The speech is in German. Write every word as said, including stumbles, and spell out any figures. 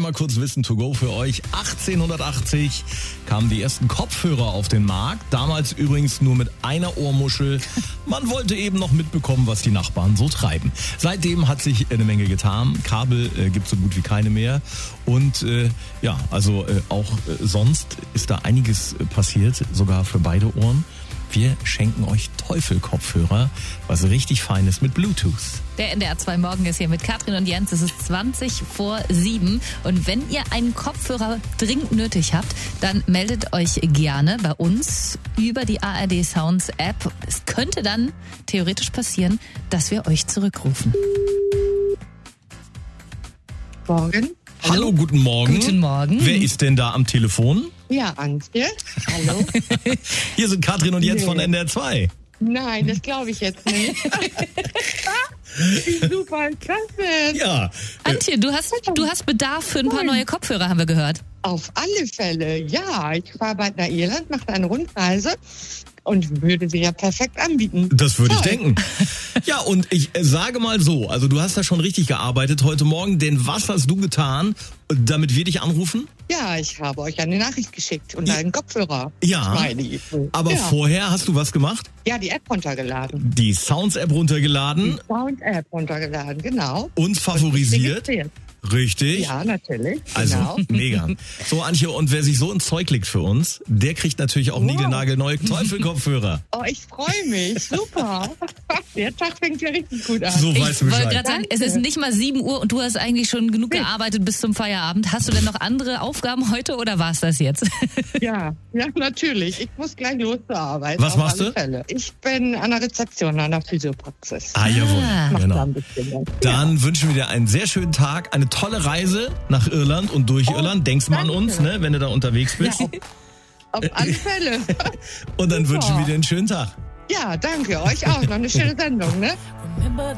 einmal kurz Wissen to go für euch. achtzehnhundertachtzig kamen die ersten Kopfhörer auf den Markt. Damals übrigens nur mit einer Ohrmuschel. Man wollte eben noch mitbekommen, was die Nachbarn so treiben. Seitdem hat sich eine Menge getan. Kabel äh, gibt es so gut wie keine mehr. Und äh, ja, also äh, auch äh, sonst ist da einiges äh, passiert, sogar für beide Ohren. Wir schenken euch Teufel-Kopfhörer, was richtig fein ist mit Bluetooth. Der N D R zwei Morgen ist hier mit Katrin und Jens. Es ist zwanzig vor sieben. Und wenn ihr einen Kopfhörer dringend nötig habt, dann meldet euch gerne bei uns über die A R D Sounds App. Es könnte dann theoretisch passieren, dass wir euch zurückrufen. Morgen. Hallo, Hallo guten Morgen. Guten Morgen. Wer ist denn da am Telefon? Ja, Antje. Hallo. Hier sind Katrin und Jens Nee. von N D R zwei. Nein, das glaube ich jetzt nicht. Wie super klasse. Ja. Antje, du hast, du hast Bedarf für ein paar neue Kopfhörer, haben wir gehört. Auf alle Fälle, ja. Ich fahre bald nach Irland, mache eine Rundreise und würde sie ja perfekt anbieten. Das würde ich Toll. denken. Ja, und ich äh, sage mal so, also du hast da schon richtig gearbeitet heute Morgen, denn was hast du getan, damit wir dich anrufen? Ja, ich habe euch eine Nachricht geschickt und Ja. einen Kopfhörer. Ja, Smiley. aber ja. vorher hast du was gemacht? Ja, die App runtergeladen. Die Sounds-App runtergeladen, Die Sound-App runtergeladen, genau. uns favorisiert. Registriert. Richtig. Ja, natürlich. Also, Genau. mega. So, Antje, und wer sich so ins Zeug legt für uns, der kriegt natürlich auch Wow. niegelnagelneue Teufel-Kopfhörer. Oh, ich freue mich. Super. Der Tag fängt ja richtig gut an. So Ich weißt du wollte Bescheid. gerade sagen, es ist nicht mal sieben Uhr und du hast eigentlich schon genug Nee. gearbeitet bis zum Feierabend. Hast du denn noch andere Aufgaben heute oder war es das jetzt? Ja, ja, natürlich. Ich muss gleich los zur Arbeit. Was auf machst alle du? Fälle. Ich bin an der Rezeption einer Physiopraxis. Ah, jawohl. Ah. Mach da Genau. ein bisschen was. Dann wünschen wir dir einen sehr schönen Tag, eine tolle Reise nach Irland und durch Oh, Irland. Denkst mal an danke. uns, ne, wenn du da unterwegs Ja, bist. auf, auf alle Fälle. Und dann super. wünschen wir dir einen schönen Tag. Ja, danke. Euch auch. Noch eine schöne Sendung, ne?